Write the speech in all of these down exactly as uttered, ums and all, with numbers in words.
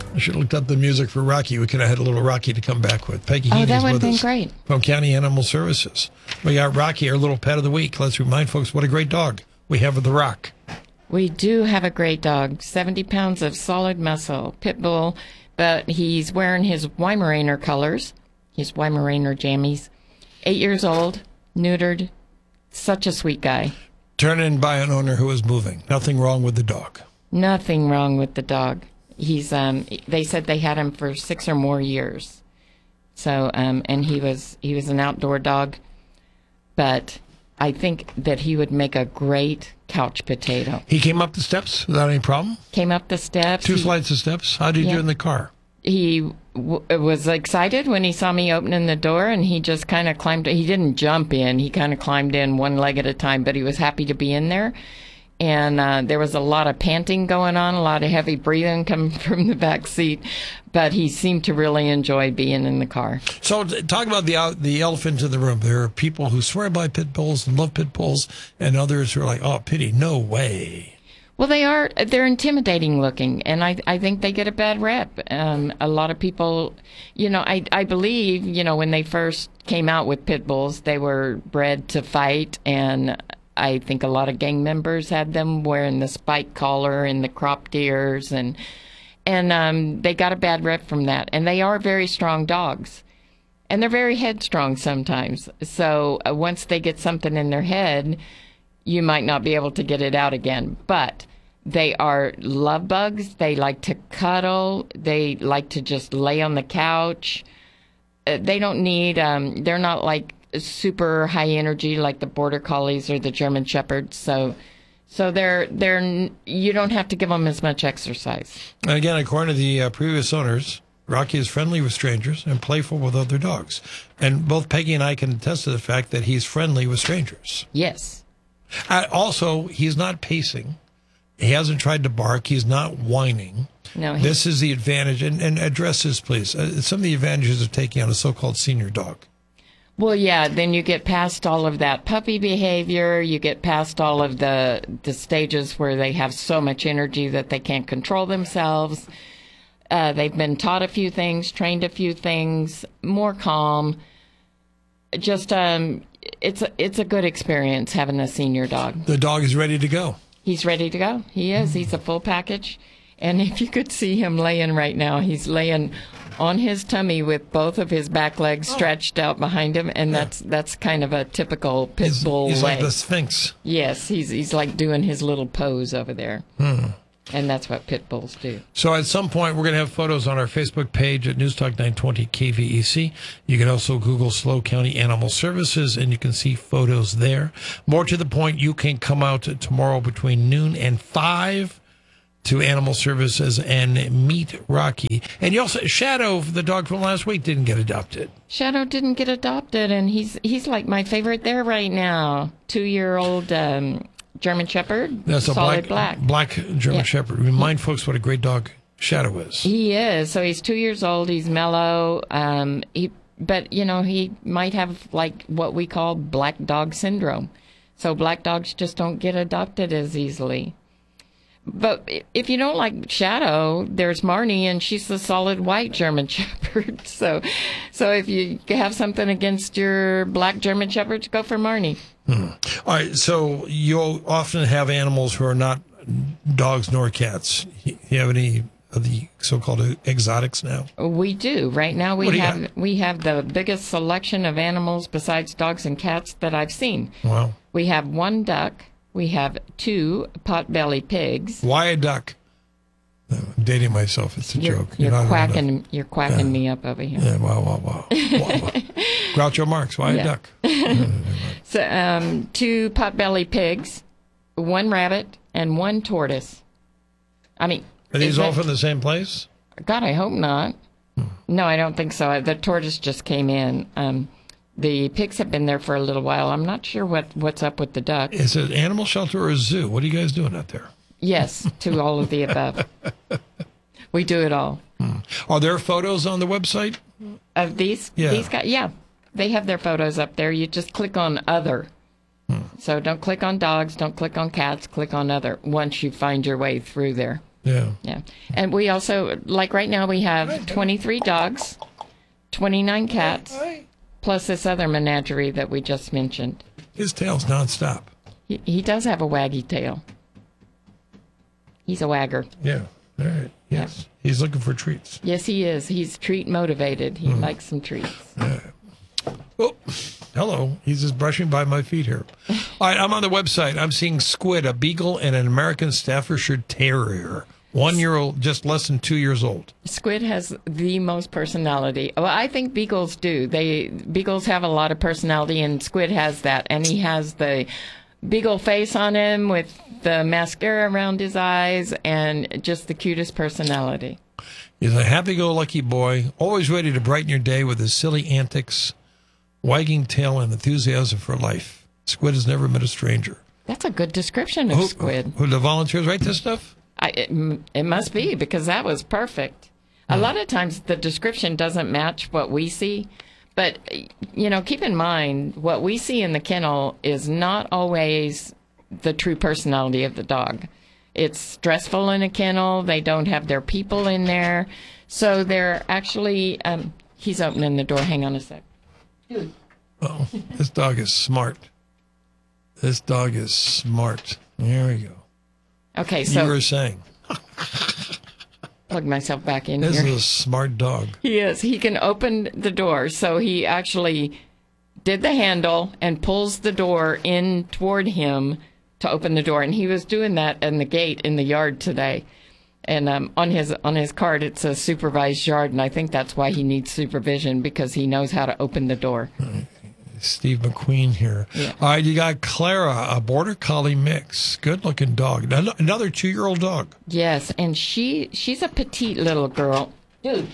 I should have looked up the music for Rocky. We could have had a little Rocky to come back with. Peggy Oh, Heaney's that would with have been us great. from County Animal Services. We got Rocky, our little pet of the week. Let's remind folks what a great dog we have with the Rock. We do have a great dog, seventy pounds of solid muscle, pit bull, but he's wearing his Weimaraner colors, his Weimaraner jammies. Eight years old, neutered, such a sweet guy. Turned in by an owner who is moving. Nothing wrong with the dog. Nothing wrong with the dog. He's um they said they had him for six or more years. So um and he was he was an outdoor dog, but I think that he would make a great couch potato. He came up the steps without any problem? Came up the steps. Two he, flights of steps? How did you Yeah. do in the car? He w- was excited when he saw me opening the door, and he just kind of climbed. He didn't jump in. He kind of climbed in one leg at a time, but he was happy to be in there. And uh, there was a lot of panting going on, a lot of heavy breathing coming from the back seat, but he seemed to really enjoy being in the car. So talk about the uh, the elephant in the room. There are people who swear by pit bulls and love pit bulls, and others who are like, oh, pity, no way. Well, they are, they're intimidating looking, and I, I think they get a bad rep. Um, a lot of people, you know, I, I believe, you know, when they first came out with pit bulls, they were bred to fight, and I think a lot of gang members had them wearing the spike collar and the cropped ears, and, and um, they got a bad rep from that. And they are very strong dogs, and they're very headstrong sometimes. So uh, once they get something in their head, you might not be able to get it out again. But they are love bugs. They like to cuddle. They like to just lay on the couch. Uh, they don't need, um, they're not like super high energy like the Border Collies or the German Shepherds. So so they're, they're, you don't have to give them as much exercise. And again, according to the uh, previous owners, Rocky is friendly with strangers and playful with other dogs. And both Peggy and I can attest to the fact that he's friendly with strangers. Yes. Uh, also, he's not pacing. He hasn't tried to bark. He's not whining. No. He, This is the advantage. And, and address this, please. Uh, some of the advantages of taking on a so-called senior dog. well, yeah, then you get past all of that puppy behavior. You get past all of the, the stages where they have so much energy that they can't control themselves. Uh, they've been taught a few things, trained a few things, more calm. Just, um, it's a, it's a good experience having a senior dog. The dog is ready to go. He's ready to go. He is. He's a full package. And if you could see him laying right now, he's laying on his tummy with both of his back legs stretched out behind him, and that's that's kind of a typical pit He's, bull he's way. like the Sphinx. Yes, he's he's like doing his little pose over there. Hmm. And that's what pit bulls do. So at some point, we're going to have photos on our Facebook page at News Talk nine twenty K V E C. You can also Google SLO County Animal Services, and you can see photos there. More to the point, you can come out tomorrow between noon and five to Animal Services and meet Rocky. And you also, Shadow, the dog from last week, didn't get adopted. Shadow didn't get adopted, and he's he's like my favorite there right now. Two-year-old um, German Shepherd, That's a solid black, black. black German Yeah. Shepherd. Remind folks what a great dog Shadow is. He is. So he's two years old. He's mellow. Um, he, but you know, he might have like what we call black dog syndrome. So black dogs just don't get adopted as easily. But if you don't like Shadow, there's Marnie, and she's the solid white German Shepherd. So, so if you have something against your black German Shepherds, go for Marnie. Hmm. All right, so you'll often have animals who are not dogs nor cats. You have any of the so-called exotics now? We do. Right now we What do you have got? we have the biggest selection of animals besides dogs and cats that I've seen. Wow. We have one duck. We have two potbelly pigs. Why a duck? No, I'm dating myself. It's a You're, joke. you're not allowed to- quacking. You're quacking Yeah. me up over here. Yeah, wow, wow, wow. wow, wow. Groucho Marx, why Yeah. a duck? So, um, two potbelly pigs, one rabbit, and one tortoise. I mean, Are these is all that- from the same place? God, I hope not. No, I don't think so. The tortoise just came in. Um, the pigs have been there for a little while. I'm not sure what, what's up with the duck. Is it an animal shelter or a zoo? What are you guys doing out there? Yes, to all of the above. We do it all. Hmm. Are there photos on the website? Of these, Yeah. these guys, yeah, they have their photos up there. You just click on other. So don't click on dogs, don't click on cats, click on other once you find your way through there. Yeah. Yeah. And we also, like right now, we have twenty-three dogs, twenty-nine cats, plus this other menagerie that we just mentioned. His tail's nonstop. He, he does have a waggy tail. He's a wagger. Yeah. All right. Yes. Yeah. He's looking for treats. Yes, he is. He's treat motivated. He mm. likes some treats. Yeah. Oh, hello. He's just brushing by my feet here. All right, I'm on the website. I'm seeing Squid, a beagle, and an American Staffordshire Terrier. One year old, just less than two years old. Squid has the most personality. Well, I think beagles do. They beagles have a lot of personality, and Squid has that. And he has the beagle face on him with the mascara around his eyes and just the cutest personality. He's a happy-go-lucky boy, always ready to brighten your day with his silly antics, wagging tail, and enthusiasm for life. Squid has never met a stranger. That's a good description of who, Squid. Who the volunteers write this stuff? I, it, it must be, because that was perfect. A hmm. lot of times the description doesn't match what we see. But, you know, keep in mind, what we see in the kennel is not always the true personality of the dog. It's stressful in a kennel. They don't have their people in there. So they're actually, um, he's opening the door. Hang on a sec. Dude. Oh, this dog is smart. This dog is smart. There we go. Okay, so. You were saying. Plug myself back in this here. This is a smart dog. He is. He can open the door. So he actually did the handle and pulls the door in toward him to open the door. And he was doing that in the gate in the yard today. And um, on his on his card, it says supervised yard. And I think that's why he needs supervision, because he knows how to open the door. Right. Steve McQueen here. Yeah. All right, you got Clara, a Border Collie mix. Good-looking dog. Another two-year-old dog. Yes, and she she's a petite little girl. Dude.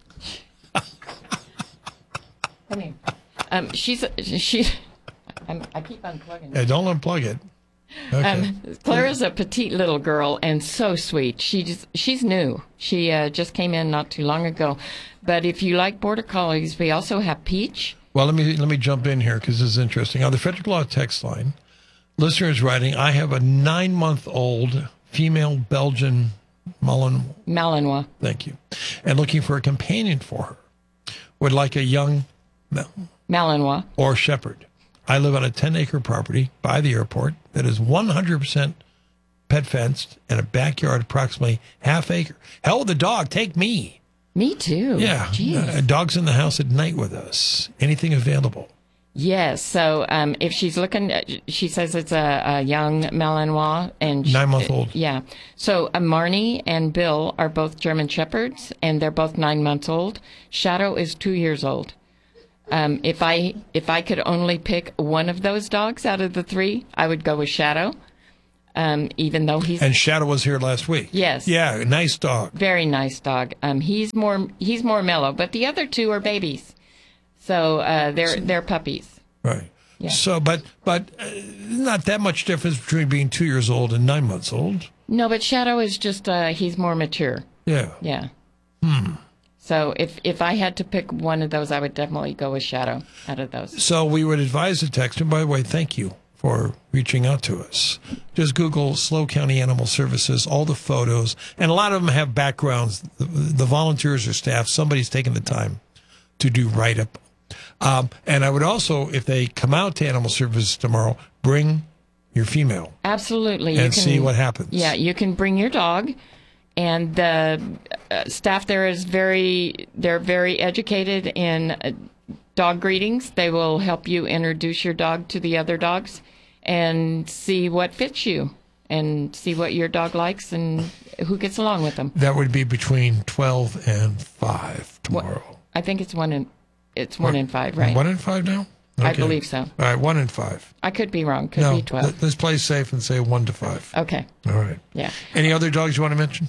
Come here. Um, she's she. I'm, I keep unplugging. Yeah, don't unplug it. Okay. Um, Clara's a petite little girl and so sweet. She just, she's new. She uh, just came in not too long ago. But if you like Border Collies, we also have Peach. Well, let me let me jump in here because this is interesting. On the Frederick Law text line, listener is writing, I have a nine-month-old female Belgian Malinois. Malinois. Thank you. And looking for a companion for her. Would like a young Mal- Malinois. Or shepherd. I live on a ten-acre property by the airport that is one hundred percent pet fenced and a backyard approximately half acre. Hell with the dog. Take me. Me too. Yeah. Uh, dogs in the house at night with us. Anything available? Yes. So um, if she's looking, she says it's a, a young Malinois. and Nine month old. Yeah. So uh, Marnie and Bill are both German Shepherds, and they're both nine months old. Shadow is two years old. Um, if I if I could only pick one of those dogs out of the three, I would go with Shadow. Um, even though he's and Shadow was here last week. Yes. Yeah, nice dog. Very nice dog. Um, he's more he's more mellow, but the other two are babies, so uh, they're they're puppies. Right. Yeah. So, but but uh, not that much difference between being two years old and nine months old. No, but Shadow is just uh, he's more mature. Yeah. Yeah. Hmm. So if if I had to pick one of those, I would definitely go with Shadow out of those. So we would advise the texter. By the way, thank you for reaching out to us. Just Google SLO County Animal Services, all the photos, and a lot of them have backgrounds. The, the volunteers or staff, somebody's taken the time to do write-up. Um, and I would also, if they come out to Animal Services tomorrow, bring your female. Absolutely. And you can, see what happens. Yeah, you can bring your dog. And the uh, staff there is very, they're very educated in uh, dog greetings. They will help you introduce your dog to the other dogs and see what fits you and see what your dog likes and who gets along with them. That would be between twelve and five tomorrow. What? I think it's one in, it's one what? in five, right? One in five now? Okay. I believe so. All right, one in five. I could be wrong. Could no, be twelve. Let's play safe and say one to five. Okay. All right. Yeah. Any other dogs you want to mention?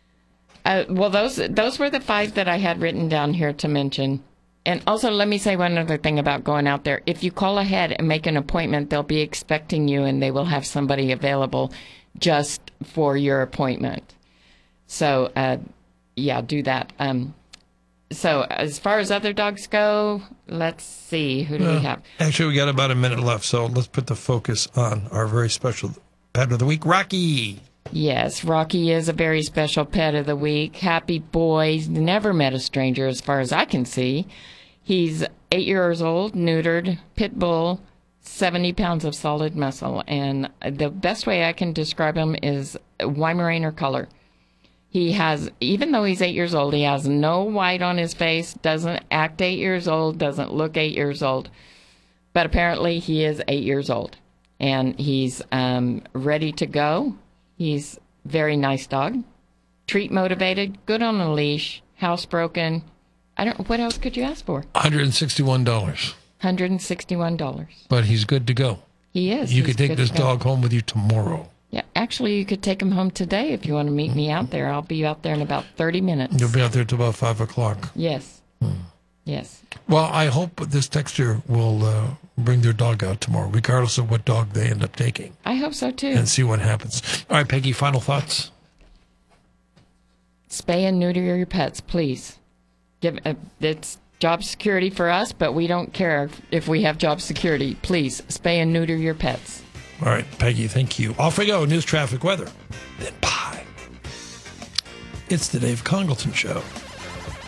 Uh, well, those those were the five that I had written down here to mention. And also, let me say one other thing about going out there. If you call ahead and make an appointment, they'll be expecting you, and they will have somebody available just for your appointment. So, uh, yeah, do that. Um, so, as far as other dogs go, let's see. Who do well, we have? Actually, we got about a minute left, so let's put the focus on our very special pet of the week, Rocky. Yes, Rocky is a very special pet of the week. Happy boy. He's never met a stranger as far as I can see. He's eight years old, neutered, pit bull, seventy pounds of solid muscle. And the best way I can describe him is Weimaraner color. He has, even though he's eight years old, he has no white on his face, doesn't act eight years old, doesn't look eight years old. But apparently he is eight years old. And he's um, ready to go. He's a very nice dog. Treat motivated, good on a leash, housebroken. I don't. What else could you ask for? one hundred sixty-one dollars. one hundred sixty-one dollars. But he's good to go. He is. You He's could take good this to go. dog home with you tomorrow. Yeah, actually, you could take him home today if you want to meet me out there. I'll be out there in about thirty minutes. You'll be out there till about five o'clock. Yes. Hmm. Yes. Well, I hope this texter will uh, bring their dog out tomorrow, regardless of what dog they end up taking. I hope so, too. And see what happens. All right, Peggy, final thoughts? Spay and neuter your pets, please. Give uh, It's job security for us, but we don't care if we have job security. Please, spay and neuter your pets. All right, Peggy, thank you. Off we go. News, traffic, weather. Then bye. It's the Dave Congleton Show.